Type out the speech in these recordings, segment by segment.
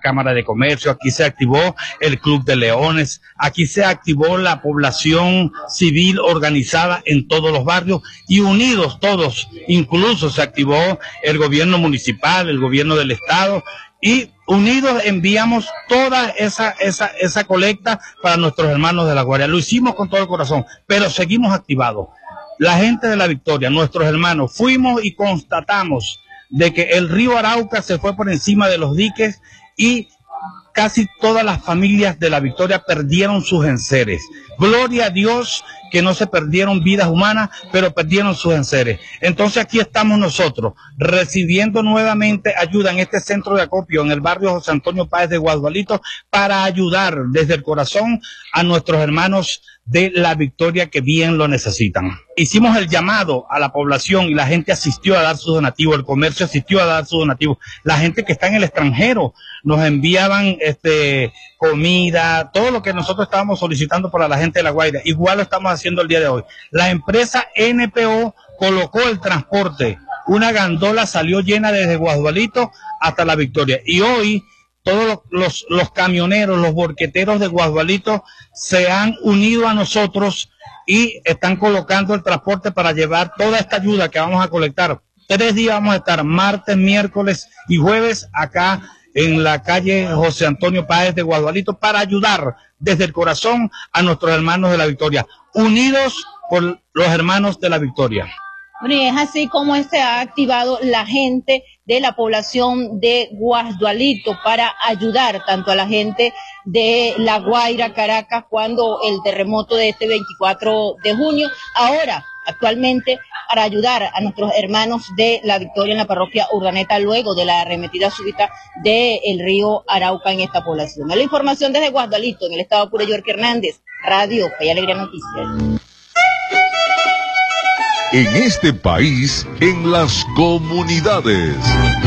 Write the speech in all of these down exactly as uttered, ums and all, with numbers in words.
Cámara de Comercio, aquí se activó el Club de Leones, aquí se activó la población civil organizada en todos los barrios y unidos todos, incluso se activó el gobierno municipal, el gobierno del estado, y unidos enviamos toda esa, esa, esa colecta para nuestros hermanos de La Guaira. Lo hicimos con todo el corazón, pero seguimos activados. La gente de La Victoria, nuestros hermanos, fuimos y constatamos de que el río Arauca se fue por encima de los diques y casi todas las familias de La Victoria perdieron sus enseres. Gloria a Dios que no se perdieron vidas humanas, pero perdieron sus enseres. Entonces aquí estamos nosotros, recibiendo nuevamente ayuda en este centro de acopio, en el barrio José Antonio Páez de Guadualito, para ayudar desde el corazón a nuestros hermanos de La Victoria que bien lo necesitan. Hicimos el llamado a la población y la gente asistió a dar su donativo, el comercio asistió a dar su donativo, la gente que está en el extranjero nos enviaban este comida, todo lo que nosotros estábamos solicitando para la gente de La Guaira, igual lo estamos haciendo el día de hoy. La empresa N P O colocó el transporte, una gandola salió llena desde Guadualito hasta La Victoria y hoy todos los, los, los camioneros, los borqueteros de Guadualito se han unido a nosotros y están colocando el transporte para llevar toda esta ayuda que vamos a colectar. Tres días vamos a estar, martes, miércoles y jueves, acá en la calle José Antonio Páez de Guadualito, para ayudar desde el corazón a nuestros hermanos de La Victoria, unidos por los hermanos de La Victoria. Bueno, y es así como se ha activado la gente de la población de Guadualito para ayudar tanto a la gente de La Guaira, Caracas, cuando el terremoto de este veinticuatro de junio, ahora, actualmente, para ayudar a nuestros hermanos de La Victoria en la parroquia Urdaneta, luego de la arremetida súbita del río Arauca en esta población. Es la información desde Guadualito, en el estado Apure. York Hernández, Radio Fe y Alegría Noticias. En este país, en las comunidades.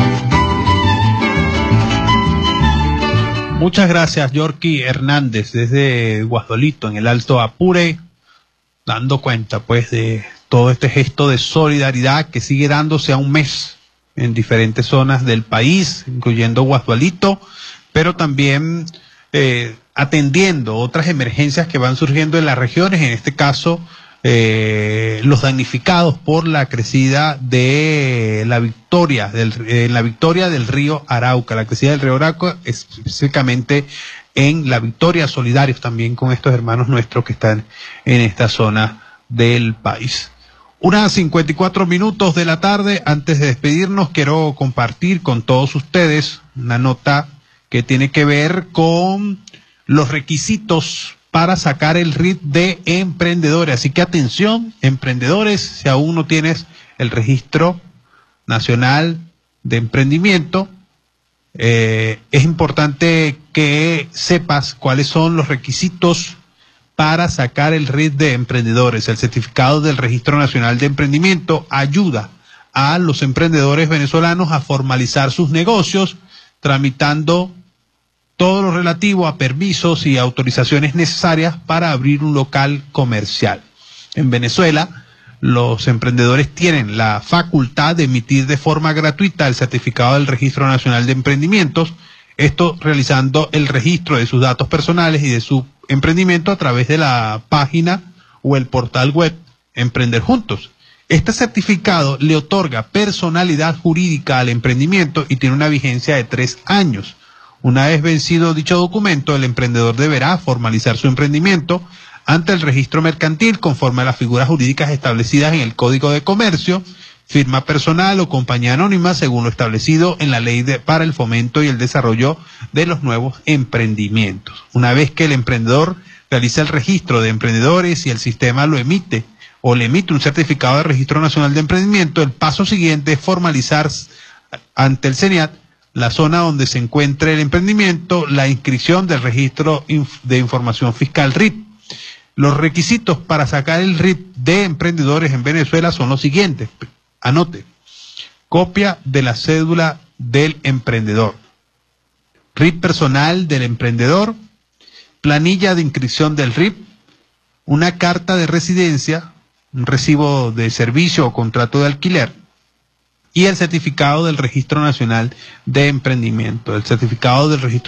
Muchas gracias, Yorky Hernández, desde Guadualito, en el Alto Apure, dando cuenta pues de todo este gesto de solidaridad que sigue dándose a un mes en diferentes zonas del país, incluyendo Guadualito, pero también eh, atendiendo otras emergencias que van surgiendo en las regiones, en este caso eh, los damnificados por la crecida de la Victoria, del, eh, la Victoria del río Arauca, la crecida del río Arauca, específicamente en La Victoria, solidarios también con estos hermanos nuestros que están en esta zona del país. Unas cincuenta y cuatro minutos de la tarde. Antes de despedirnos, quiero compartir con todos ustedes una nota que tiene que ver con los requisitos para sacar el R I T de emprendedores. Así que atención, emprendedores, si aún no tienes el Registro Nacional de Emprendimiento, eh, es importante que sepas cuáles son los requisitos para sacar el R I T de emprendedores. El certificado del Registro Nacional de Emprendimiento ayuda a los emprendedores venezolanos a formalizar sus negocios, tramitando todo lo relativo a permisos y autorizaciones necesarias para abrir un local comercial. En Venezuela, los emprendedores tienen la facultad de emitir de forma gratuita el certificado del Registro Nacional de Emprendimientos, esto realizando el registro de sus datos personales y de su emprendimiento a través de la página o el portal web Emprender Juntos. Este certificado le otorga personalidad jurídica al emprendimiento y tiene una vigencia de tres años. Una vez vencido dicho documento, el emprendedor deberá formalizar su emprendimiento ante el registro mercantil conforme a las figuras jurídicas establecidas en el Código de Comercio, firma personal o compañía anónima según lo establecido en la Ley de, para el Fomento y el Desarrollo de los Nuevos Emprendimientos. Una vez que el emprendedor realiza el registro de emprendedores y el sistema lo emite o le emite un certificado de Registro Nacional de Emprendimiento, el paso siguiente es formalizar ante el CENIAT la zona donde se encuentre el emprendimiento, la inscripción del registro de información fiscal R I T. Los requisitos para sacar el R I T de emprendedores en Venezuela son los siguientes. Anote: copia de la cédula del emprendedor, R I T personal del emprendedor, planilla de inscripción del R I T, una carta de residencia, un recibo de servicio o contrato de alquiler, y el certificado del Registro Nacional de Emprendimiento. El certificado del Registro